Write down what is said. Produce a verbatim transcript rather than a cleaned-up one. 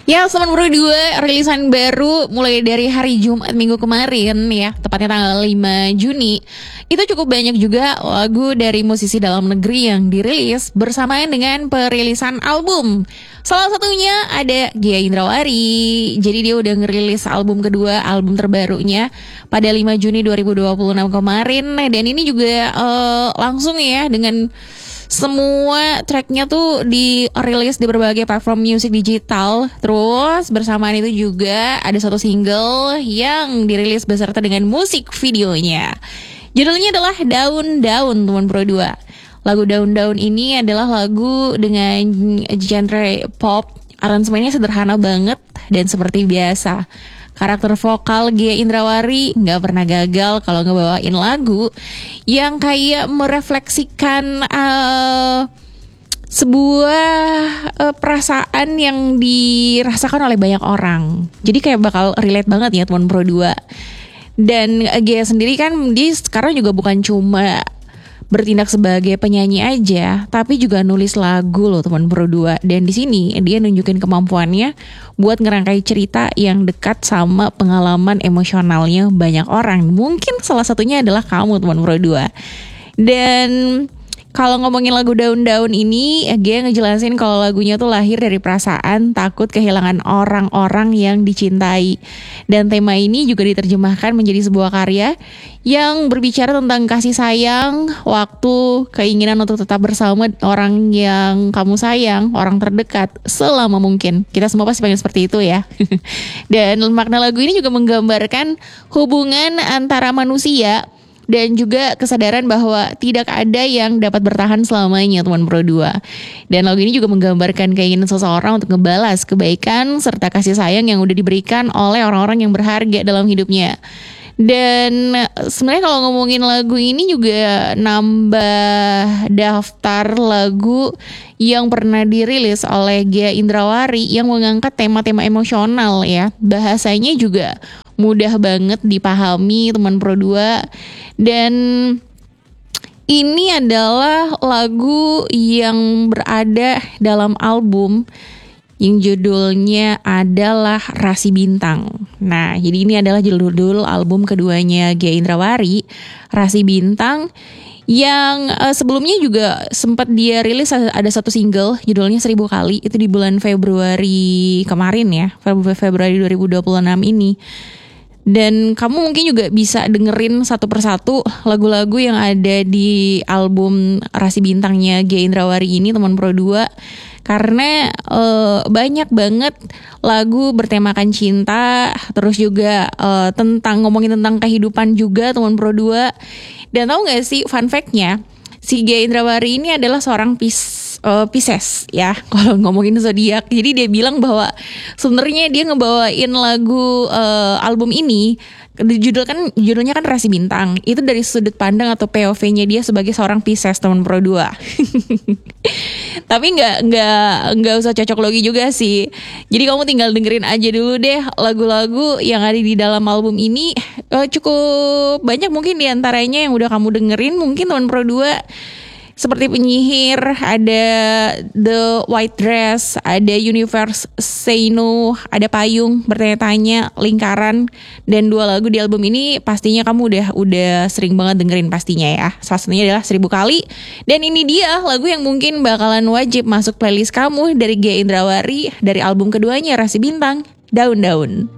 Ya, Selamat Bro dua rilisan baru mulai dari hari Jumat minggu kemarin ya, tepatnya tanggal lima Juni. Itu cukup banyak juga lagu dari musisi dalam negeri yang dirilis bersamaan dengan perilisan album. Salah satunya ada Gia Indrawari. Jadi dia udah ngerilis album kedua, album terbarunya pada lima Juni dua ribu dua puluh enam kemarin. Dan ini juga uh, langsung ya dengan semua tracknya tuh dirilis di berbagai platform musik digital. Terus bersamaan itu juga ada satu single yang dirilis beserta dengan musik videonya. Judulnya adalah Daun Daun, teman Pro dua. Lagu Daun Daun ini adalah lagu dengan genre pop. Aransemennya sederhana banget dan seperti biasa, karakter vokal Gia Indrawari nggak pernah gagal kalau ngebawain lagu yang kayak merefleksikan uh, sebuah uh, perasaan yang dirasakan oleh banyak orang. Jadi kayak bakal relate banget ya teman Pro dua. Dan Gia sendiri kan dia sekarang juga bukan cuma bertindak sebagai penyanyi aja, tapi juga nulis lagu loh teman Pro dua. Dan di sini dia nunjukin kemampuannya buat ngerangkai cerita yang dekat sama pengalaman emosionalnya banyak orang. Mungkin salah satunya adalah kamu teman Pro dua. Dan kalau ngomongin lagu Daun-Daun ini, dia ngejelasin kalau lagunya tuh lahir dari perasaan takut kehilangan orang-orang yang dicintai. Dan tema ini juga diterjemahkan menjadi sebuah karya yang berbicara tentang kasih sayang, waktu, keinginan untuk tetap bersama orang yang kamu sayang, orang terdekat selama mungkin. Kita semua pasti pengen seperti itu ya. Dan makna lagu ini juga menggambarkan hubungan antara manusia dan juga kesadaran bahwa tidak ada yang dapat bertahan selamanya teman Pro dua. Dan lagu ini juga menggambarkan keinginan seseorang untuk ngebalas kebaikan serta kasih sayang yang udah diberikan oleh orang-orang yang berharga dalam hidupnya. Dan sebenarnya kalau ngomongin lagu ini juga nambah daftar lagu yang pernah dirilis oleh Gia Indrawari yang mengangkat tema-tema emosional ya. Bahasanya juga mudah banget dipahami teman Pro dua. Dan ini adalah lagu yang berada dalam album yang judulnya adalah Rasi Bintang. Nah, jadi ini adalah judul album keduanya Gia Indrawari, Rasi Bintang, yang uh, sebelumnya juga sempat dia rilis ada satu single judulnya Seribu Kali, itu di bulan Februari kemarin ya, Februari dua ribu dua puluh enam ini. Dan kamu mungkin juga bisa dengerin satu persatu lagu-lagu yang ada di album Rasi Bintangnya Gia Indrawari ini teman Pro dua. Karena uh, banyak banget lagu bertemakan cinta, terus juga uh, tentang ngomongin tentang kehidupan juga teman Pro dua. Dan tahu gak sih fun fact-nya, si Gia Indrawari ini adalah seorang pis, uh, Pisces ya kalau ngomongin zodiak. Jadi dia bilang bahwa sebenarnya dia ngebawain lagu uh, album ini, judul kan judulnya kan Rasi Bintang, itu dari sudut pandang atau P O V-nya dia sebagai seorang Pisces teman Pro dua. Tapi nggak nggak nggak usah cocok logi juga sih. Jadi kamu tinggal dengerin aja dulu deh lagu-lagu yang ada di dalam album ini. Uh, cukup banyak mungkin diantaranya yang udah kamu dengerin mungkin teman Pro dua. Seperti Penyihir, ada The White Dress, ada Universe Say No, ada Payung, Bertanya-tanya, Lingkaran, dan dua lagu di album ini pastinya kamu udah udah sering banget dengerin pastinya ya. Salah satunya adalah Seribu Kali. Dan ini dia lagu yang mungkin bakalan wajib masuk playlist kamu dari Gia Indrawari dari album keduanya Rasi Bintang, Daun Daun.